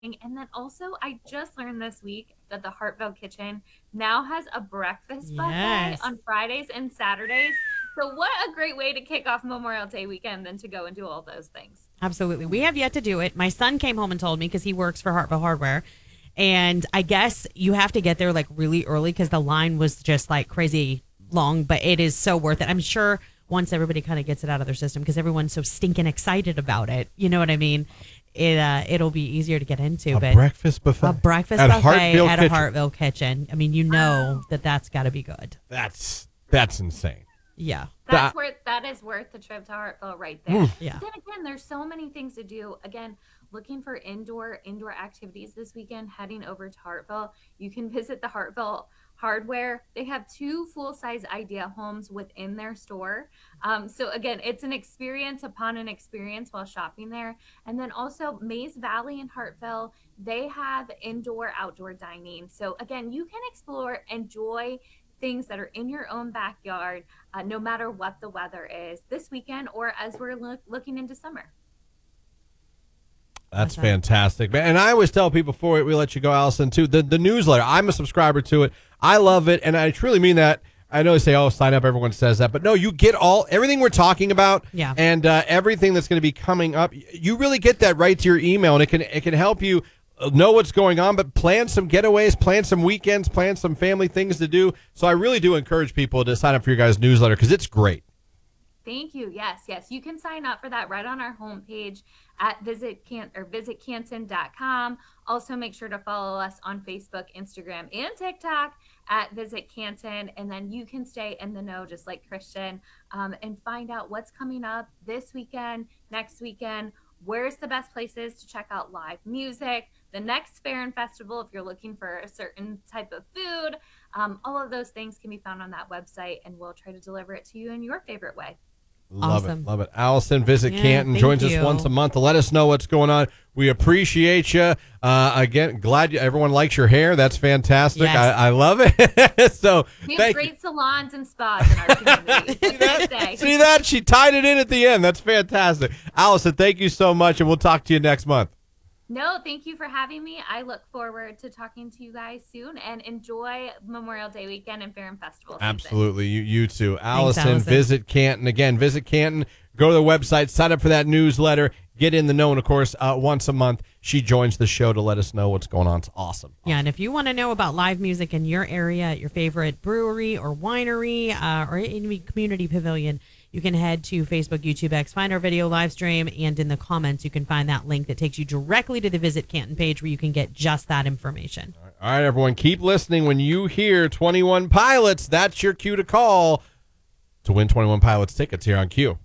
And then also, I just learned this week that the Hartville Kitchen now has a breakfast buffet Yes. on Fridays and Saturdays. So, what a great way to kick off Memorial Day weekend than to go and do all those things. Absolutely. We have yet to do it. My son came home and told me because he works for Hartville Hardware. And I guess you have to get there like really early because the line was just like crazy long, but it is so worth it. I'm sure once everybody kind of gets it out of their system because everyone's so stinking excited about it. You know what I mean? It'll be easier to get into. A But breakfast buffet a breakfast at buffet Hartville at a Kitchen. Hartville Kitchen. I mean, you know that's got to be good. That's insane. Yeah. That is worth the trip to Hartville right there. Yeah. Then again, there's so many things to do. Again, looking for indoor activities this weekend, heading over to Hartville. You can visit the Hartville Hardware. They have 2 full-size Idea homes within their store. So again, it's an experience upon an experience while shopping there. And then also Mays Valley in Hartville, they have indoor outdoor dining. So again, you can explore, enjoy things that are in your own backyard, no matter what the weather is this weekend or as we're looking into summer. That's fantastic, man. And I always tell people before we let you go, Allison, too, the newsletter, I'm a subscriber to it. I love it, and I truly mean that. I know they say, oh, sign up, everyone says that. But no, you get everything we're talking about and everything that's going to be coming up. You really get that right to your email, and it can help you know what's going on, but plan some getaways, plan some weekends, plan some family things to do. So I really do encourage people to sign up for your guys' newsletter because it's great. Thank you. Yes. You can sign up for that right on our homepage at visitcanton.com. Also, make sure to follow us on Facebook, Instagram, and TikTok at Visit Canton. And then you can stay in the know, just like Christian, and find out what's coming up this weekend, next weekend. Where's the best places to check out live music, the next fair and festival if you're looking for a certain type of food. All of those things can be found on that website, and we'll try to deliver it to you in your favorite way. Love Awesome. it. Love it. Allison, Visit Canton, joins us you. once a month to let us know what's going on. We appreciate you. Again, glad everyone likes your hair. That's fantastic. Yes. I love it. So We have great salons and spas in our community. See that? She tied it in at the end. That's fantastic. Allison, thank you so much, and we'll talk to you next month. No, thank you for having me. I look forward to talking to you guys soon, and enjoy Memorial Day weekend and Fair and Festival season. Absolutely. You too. Allison, Allison. Visit Canton. Again, Visit Canton. Go to the website, sign up for that newsletter, get in the know. And, of course, once a month, she joins the show to let us know what's going on. It's awesome. Yeah, and if you want to know about live music in your area, at your favorite brewery or winery or any community pavilion, you can head to Facebook, YouTube, X, find our video live stream, and in the comments, you can find that link that takes you directly to the Visit Canton page where you can get just that information. All right, everyone, keep listening. When you hear 21 Pilots, that's your cue to call to win 21 Pilots tickets here on Q.